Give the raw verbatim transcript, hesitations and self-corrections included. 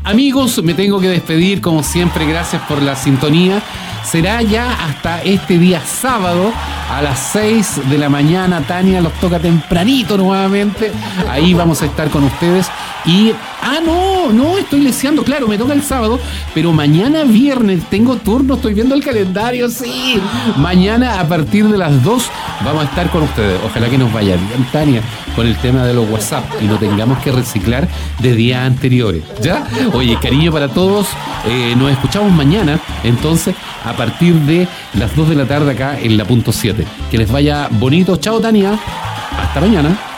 Amigos, me tengo que despedir, como siempre, gracias por la sintonía. Será ya hasta este día sábado a las seis de la mañana. Tania los toca tempranito nuevamente. Ahí vamos a estar con ustedes. Y, ah, no, no, estoy leseando, claro, me toca el sábado, pero mañana viernes tengo turno, estoy viendo el calendario, sí. Mañana a partir de las dos vamos a estar con ustedes. Ojalá que nos vaya bien, Tania, con el tema de los WhatsApp y no tengamos que reciclar de días anteriores, ¿ya? Oye, cariño para todos, eh, nos escuchamos mañana, entonces, a partir de las dos de la tarde acá en la punto siete. Que les vaya bonito, chao, Tania, hasta mañana.